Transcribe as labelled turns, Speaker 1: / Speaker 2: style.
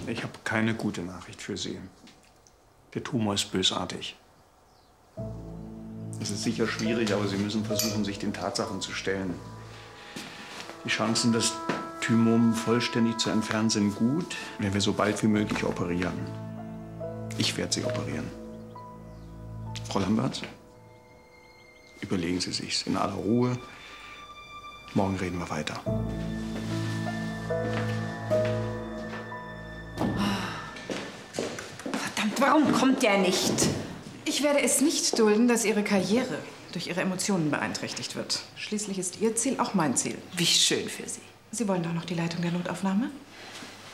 Speaker 1: Ich habe keine gute Nachricht für Sie. Der Tumor ist bösartig. Es ist sicher schwierig, aber Sie müssen versuchen, sich den Tatsachen zu stellen. Die Chancen, das Thymom vollständig zu entfernen, sind gut, wenn wir so bald wie möglich operieren. Ich werde Sie operieren. Frau Lamberts, überlegen Sie sich's in aller Ruhe. Morgen reden wir weiter.
Speaker 2: Verdammt, warum kommt der nicht?
Speaker 3: Ich werde es nicht dulden, dass Ihre Karriere durch Ihre Emotionen beeinträchtigt wird. Schließlich ist Ihr Ziel auch mein Ziel.
Speaker 2: Wie schön für Sie.
Speaker 3: Sie wollen doch noch die Leitung der Notaufnahme?